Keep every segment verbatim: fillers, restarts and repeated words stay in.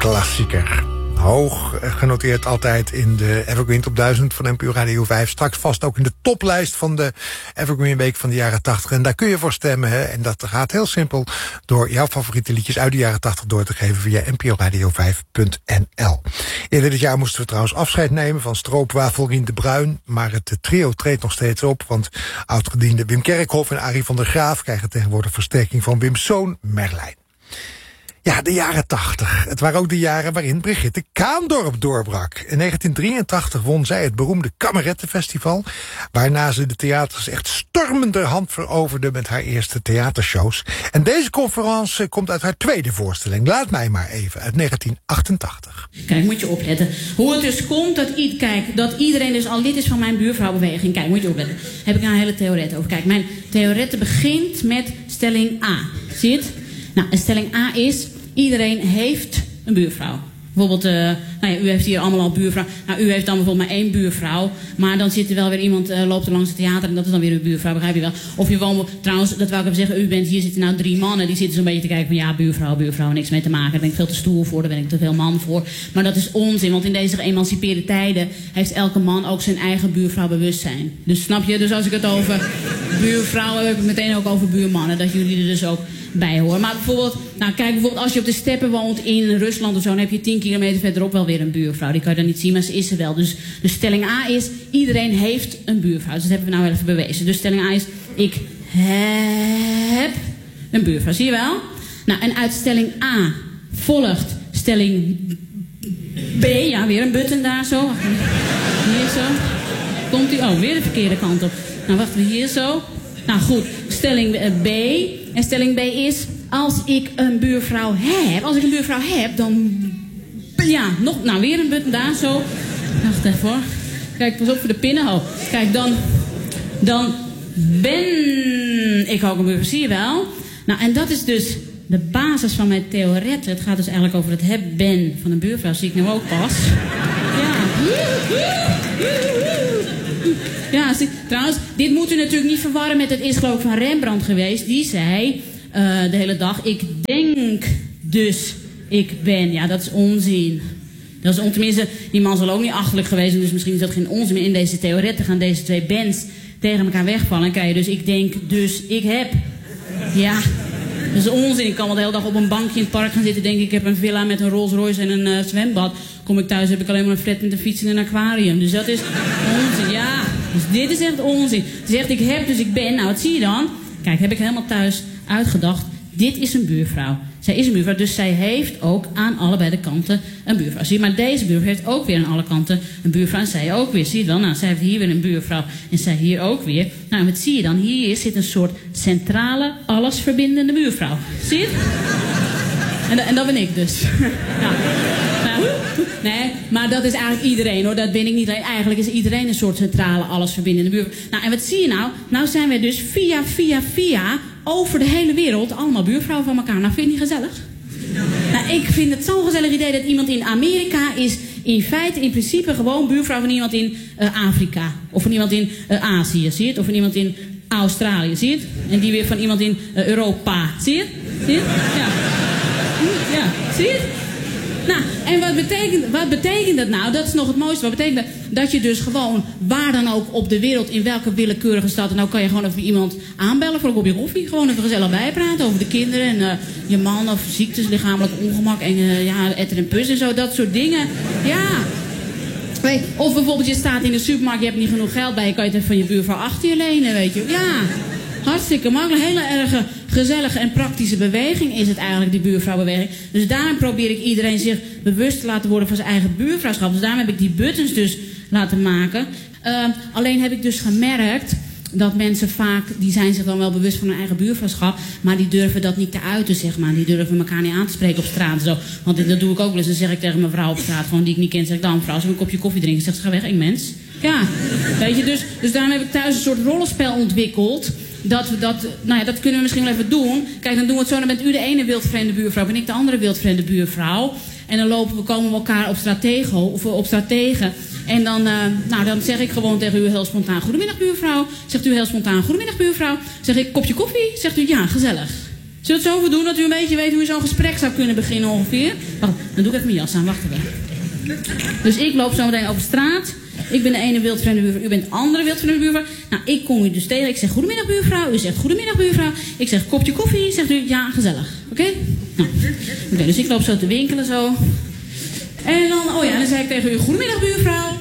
klassieker. Hoog genoteerd altijd in de Evergreen Top duizend van N P O Radio vijf. Straks vast ook in de toplijst van de Evergreen Week van de jaren tachtig. En daar kun je voor stemmen. Hè? En dat gaat heel simpel door jouw favoriete liedjes uit de jaren tachtig door te geven via n p o radio vijf punt n l. Eerder dit jaar moesten we trouwens afscheid nemen van stroopwafel Rien de Bruin. Maar het trio treedt nog steeds op. Want oudgediende Wim Kerkhoff en Arie van der Graaf krijgen tegenwoordig versterking van Wim's zoon Merlijn. Ja, de jaren tachtig. Het waren ook de jaren waarin Brigitte Kaandorp doorbrak. In negentien drieëntachtig won zij het beroemde Kamerettenfestival, waarna ze de theaters echt stormenderhand veroverde met haar eerste theatershows. En deze conferentie komt uit haar tweede voorstelling. Laat mij maar even, uit negentien achtentachtig. Kijk, moet je opletten. Hoe het dus komt dat, i- kijk, dat iedereen dus al lid is van mijn buurvrouwbeweging. Kijk, moet je opletten. Heb ik nou een hele theoret over. Kijk, mijn theoret begint met stelling A. Zie je het? Nou, en stelling A is, iedereen heeft een buurvrouw. Bijvoorbeeld, uh, nou ja, u heeft hier allemaal al buurvrouw. Nou, u heeft dan bijvoorbeeld maar één buurvrouw. Maar dan zit er wel weer iemand, uh, loopt er langs het theater en dat is dan weer uw buurvrouw, begrijp je wel. Of je woont, trouwens, dat wou ik even zeggen, u bent, hier zitten nou drie mannen. Die zitten zo'n beetje te kijken van, ja, buurvrouw, buurvrouw, niks mee te maken. Daar ben ik veel te stoer voor, daar ben ik te veel man voor. Maar dat is onzin, want in deze geëmancipeerde tijden heeft elke man ook zijn eigen buurvrouwbewustzijn. Dus snap je, dus als ik het over buurvrouwen heb, heb ik het meteen ook over buurmannen. Dat jullie er dus ook bij horen. Maar bijvoorbeeld, nou kijk, bijvoorbeeld als je op de steppen woont in Rusland of zo, dan heb je tien kilometer verderop wel weer een buurvrouw. Die kan je dan niet zien, maar ze is er wel. Dus de stelling A is, iedereen heeft een buurvrouw. Dus dat hebben we nou wel even bewezen. Dus stelling A is, ik heb een buurvrouw. Zie je wel? Nou, en uit stelling A volgt stelling B. Ja, weer een button daar zo. Wacht, hier zo. Komt die? Oh, weer de verkeerde kant op. Nou, wachten we hier zo. Nou goed, stelling B. En stelling B is, als ik een buurvrouw heb, als ik een buurvrouw heb, dan, ja, nog, nou weer een button daar zo. Wacht even hoor. Kijk, pas op voor de pinnen. Oh, kijk, dan, dan ben ik ook een buurvrouw, zie je wel? Nou, en dat is dus de basis van mijn theoret. Het gaat dus eigenlijk over het heb-ben van een buurvrouw, zie ik nu ook pas. Ja. Ja, zie, trouwens, dit moet u natuurlijk niet verwarren met, het is geloof ik van Rembrandt geweest. Die zei uh, de hele dag, ik denk dus ik ben. Ja, dat is onzin. Dat is on, tenminste, die man zal ook niet achterlijk geweest zijn, dus misschien is dat geen onzin. Maar in deze theoretten gaan deze twee bands tegen elkaar wegvallen. En krijg je dus, ik denk dus ik heb. Ja, dat is onzin. Ik kan wel de hele dag op een bankje in het park gaan zitten. Denk ik, ik heb een villa met een Rolls Royce en een uh, zwembad. Kom ik thuis, heb ik alleen maar een flat met een fiets en een aquarium. Dus dat is onzin, ja. Dus dit is echt onzin. Ze zegt, ik heb, dus ik ben. Nou, wat zie je dan? Kijk, heb ik helemaal thuis uitgedacht. Dit is een buurvrouw. Zij is een buurvrouw, dus zij heeft ook aan allebei de kanten een buurvrouw. Zie je, maar deze buurvrouw heeft ook weer aan alle kanten een buurvrouw. En zij ook weer. Zie je dan? Nou, zij heeft hier weer een buurvrouw. En zij hier ook weer. Nou, wat zie je dan? Hier zit een soort centrale, allesverbindende buurvrouw. Zie je het? En, en dat ben ik dus. Nou, nou, nee, maar dat is eigenlijk iedereen hoor. Dat ben ik niet alleen. Eigenlijk is iedereen een soort centrale, allesverbindende buurvrouw. Nou, en wat zie je nou? Nou zijn wij dus via, via, via over de hele wereld allemaal buurvrouwen van elkaar. Nou, vind je het niet gezellig? Nou, ik vind het zo'n gezellig idee dat iemand in Amerika is in feite, in principe gewoon buurvrouw van iemand in uh, Afrika. Of van iemand in uh, Azië, zie je het? Of van iemand in Australië, zie je het? En die weer van iemand in uh, Europa, zie je het? Zie je het? Ja. Ja, zie je het? Nou, en wat betekent, wat betekent dat nou? Dat is nog het mooiste. Wat betekent dat? Dat je dus gewoon, waar dan ook op de wereld, in welke willekeurige stad, en nou kan je gewoon even iemand aanbellen voor een kopje koffie. Gewoon even gezellig bijpraten over de kinderen en uh, je man of ziektes, lichamelijk ongemak en uh, ja, etter en pus en zo, dat soort dingen. Ja. Weet, of bijvoorbeeld je staat in de supermarkt, je hebt niet genoeg geld bij je, kan je het even van je buurvrouw achter je lenen, weet je. Ja. Hartstikke makkelijk. Een hele erge gezellige en praktische beweging is het eigenlijk, die buurvrouwbeweging. Dus daarom probeer ik iedereen zich bewust te laten worden van zijn eigen buurvrouwschap. Dus daarom heb ik die buttons dus laten maken. Uh, alleen heb ik dus gemerkt dat mensen vaak, die zijn zich dan wel bewust van hun eigen buurvrouwschap, maar die durven dat niet te uiten, zeg maar. Die durven elkaar niet aan te spreken op straat en zo. Want dat doe ik ook wel eens. Dan zeg ik tegen mijn vrouw op straat, gewoon die ik niet ken, zeg ik dan, mevrouw, als we een kopje koffie drinken, zegt ze, ga weg, ik mens. Ja, weet je, dus, dus daarom heb ik thuis een soort rollenspel ontwikkeld. Dat we dat, nou ja, dat kunnen we misschien wel even doen. Kijk, dan doen we het zo, dan bent u de ene wildvreemde buurvrouw, ben ik de andere wildvreemde buurvrouw. En dan lopen we, komen we elkaar op straat tegen, of op straat tegen. En dan, uh, nou, dan zeg ik gewoon tegen u heel spontaan, goedemiddag buurvrouw. Zegt u heel spontaan, goedemiddag buurvrouw. Zeg ik, kopje koffie? Zegt u, ja, gezellig. Zullen we het zo doen dat u een beetje weet hoe je zo'n gesprek zou kunnen beginnen ongeveer? Wacht, dan doe ik even mijn jas aan, wacht even. Dus ik loop zo meteen over straat. Ik ben de ene wildvreemde buurvrouw, u bent de andere wildvreemde buurvrouw. Nou, ik kom u dus tegen. Ik zeg goedemiddag buurvrouw. U zegt goedemiddag buurvrouw. Ik zeg kopje koffie. Zegt u ja, gezellig. Oké? Okay? Nou, oké, okay, dus ik loop zo te winkelen zo. En dan, oh ja, dan zeg ik tegen u goedemiddag buurvrouw.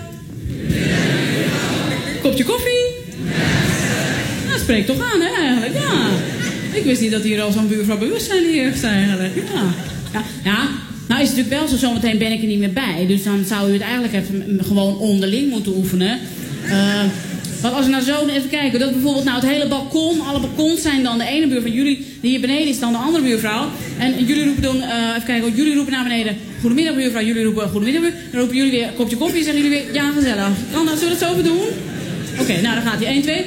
Kopje koffie. Nou, spreekt toch aan, hè, eigenlijk. Ja. Ik wist niet dat hier al zo'n buurvrouw bewustzijn heerst, eigenlijk. Ja. Ja, ja. Nou is het natuurlijk wel zo, zometeen ben ik er niet meer bij. Dus dan zou u het eigenlijk even gewoon onderling moeten oefenen. Uh, want als we nou zo even kijken, dat bijvoorbeeld nou het hele balkon, alle balkons zijn dan de ene buur van jullie, die hier beneden is dan de andere buurvrouw. En jullie roepen dan, uh, even kijken, jullie roepen naar beneden, goedemiddag buurvrouw, jullie roepen goedemiddag buurvrouw. Dan roepen jullie weer een kopje koffie en zeggen jullie weer, ja gezellig. Kan dat, zullen we het zo even doen? Oké, okay, nou dan gaat hij, één, twee.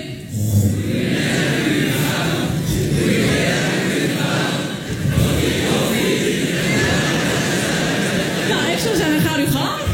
Nou, ik zou zeggen, ga uw gang.